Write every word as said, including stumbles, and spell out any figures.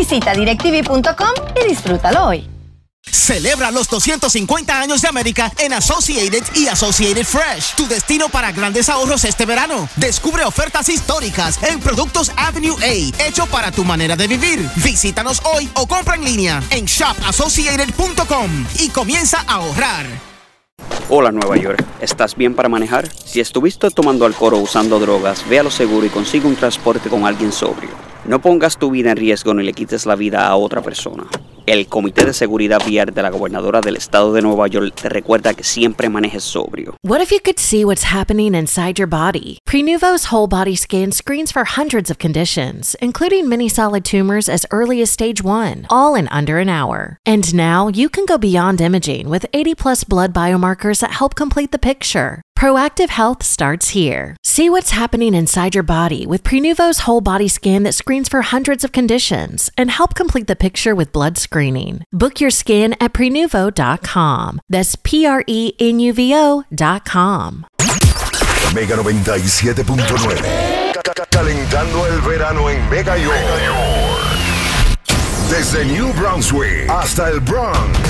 Visita directv punto com y disfrútalo hoy. Celebra los doscientos cincuenta años de América en Associated y Associated Fresh, tu destino para grandes ahorros este verano. Descubre ofertas históricas en productos Avenue A, hecho para tu manera de vivir. Visítanos hoy o compra en línea en shop associated punto com y comienza a ahorrar. Hola Nueva York, ¿estás bien para manejar? Si estuviste tomando alcohol o usando drogas, ve a lo seguro y consigue un transporte con alguien sobrio. No pongas tu vida en riesgo ni le quites la vida a otra persona. El Comité de Seguridad Vial de la Gobernadora del Estado de Nueva York te recuerda que siempre manejes sobrio. What if you could see what's happening inside your body? Prenuvo's whole body scan screens for hundreds of conditions, including many solid tumors as early as stage one, all in under an hour. And now you can go beyond imaging with eighty plus blood biomarkers that help complete the picture. Proactive health starts here. See what's happening inside your body with Prenuvo's whole body scan that screens for hundreds of conditions and help complete the picture with blood screening. Book your scan at prenuvo dot com. That's P R E N U V O dot com. Mega noventa y siete punto nueve. Calentando el verano en Mega York. Desde New Brunswick hasta el Bronx.